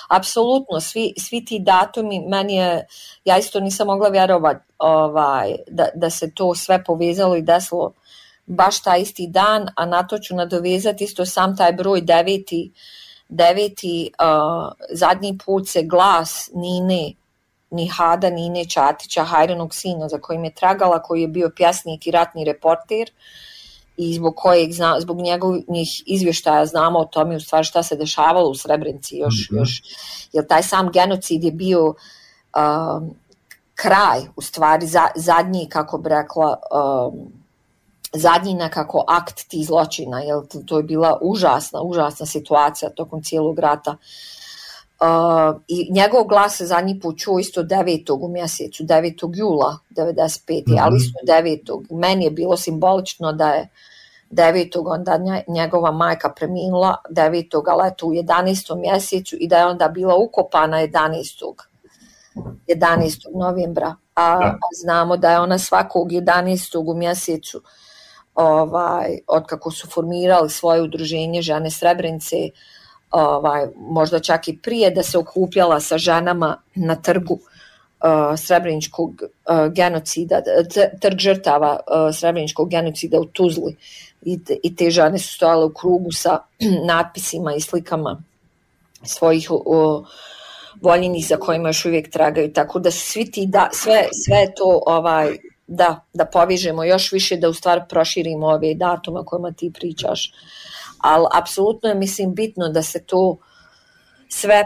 apsolutno, svi ti datumi, ja isto nisam mogla vjerovati da se to sve povezalo i desilo baš taj isti dan, a na to ću nadovezati isto sam taj broj 9. Zadnji put se glas Nihada Nine Čatića, Hajrenog sina, za kojim je tragala, koji je bio pjesnik i ratni reporter, i zbog njegovih izvještaja znamo o tome u stvari šta se dešavalo u Srebrenici još, jer taj sam genocid je bio kraj, u stvari zadnji, kako bi rekla, zadnji nekako akt tih zločina, jer to je bila užasna situacija tokom cijelog rata. I njegov glas se zadnji put čuo isto 9. u mjesecu, 9. jula 95. Ali isto 9. Meni je bilo simbolično da je 9. onda njegova majka preminula 9. ali eto u 11. mjesecu i da je onda bila ukopana 11. novembra. A znamo da je ona svakog 11. u mjesecu od kako su formirali svoje udruženje Žene Srebrenice, možda čak i prije, da se okupljala sa ženama na trgu Srebreničkog genocida, trg žrtava Srebreničkog genocida u Tuzli, i te žene su stojale u krugu sa natpisima i slikama svojih voljenih za kojima još uvijek tragaju, tako da su svi ti sve to da povežemo još više, da u stvari proširimo ove datume o kojima ti pričaš. Ali apsolutno je, mislim, bitno da se to sve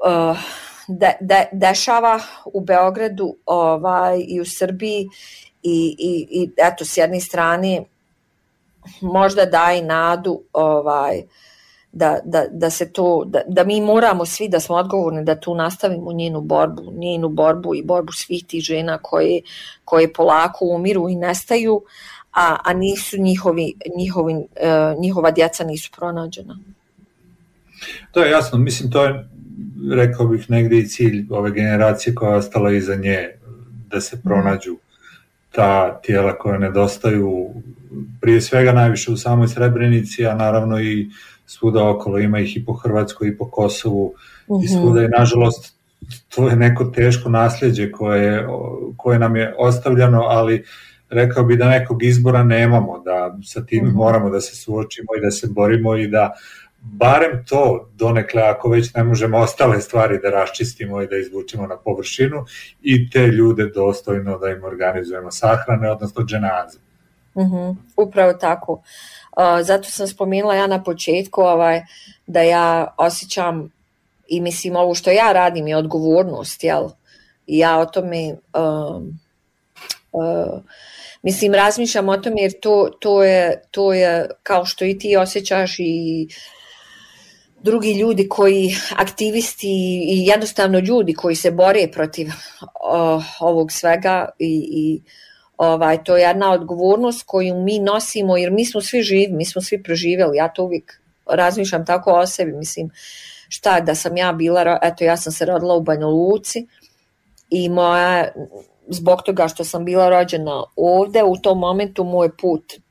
dešava u Beogradu i u Srbiji i eto, s jedne strane možda daje nadu da se to, da mi moramo svi, da smo odgovorni da tu nastavimo njenu borbu i borbu svih tih žena koje polako umiru i nestaju, a nisu njihova djeca nisu pronađena. To je jasno, mislim, to je, rekao bih, negdje i cilj ove generacije koja je ostala iza nje, da se pronađu ta tijela koja nedostaju, prije svega najviše u samoj Srebrenici, a naravno i svuda okolo, ima ih i po Hrvatskoj i po Kosovu i svuda, i nažalost to je neko teško nasljeđe koje nam je ostavljano, ali rekao bi da nekog izbora nemamo, da sa tim moramo da se suočimo i da se borimo i da barem to donekle, ako već ne možemo ostale stvari da raščistimo i da izvučimo na površinu, i te ljude dostojno da im organizujemo sahrane, odnosno dženaze. Upravo tako. Zato sam spomenula ja na početku da ja osjećam, i mislim, ovo što ja radim je odgovornost, jel? I ja o tome mislim, razmišljam o tome, jer to je kao što i ti osjećaš i drugi ljudi aktivisti i jednostavno ljudi koji se bore protiv ovog svega, i to je jedna odgovornost koju mi nosimo, jer mi smo svi živi, mi smo svi proživjeli. Ja to uvijek razmišljam tako o sebi, mislim, da sam ja bila, eto, ja sam se rodila u Banja Luci i zbog toga što sam bila rođena ovdje, u tom momentu moj put